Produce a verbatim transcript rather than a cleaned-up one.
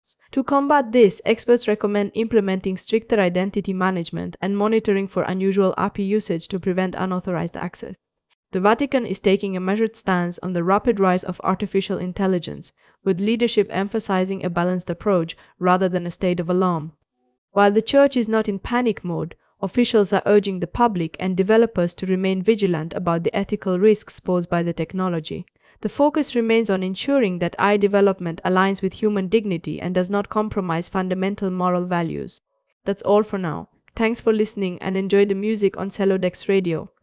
To combat this, experts recommend implementing stricter identity management and monitoring for unusual A P I usage to prevent unauthorized access. The Vatican is taking a measured stance on the rapid rise of artificial intelligence, with leadership emphasizing a balanced approach rather than a state of alarm. While the Church is not in panic mode, officials are urging the public and developers to remain vigilant about the ethical risks posed by the technology. The focus remains on ensuring that A I development aligns with human dignity and does not compromise fundamental moral values. That's all for now. Thanks for listening and enjoy the music on Celodex Radio.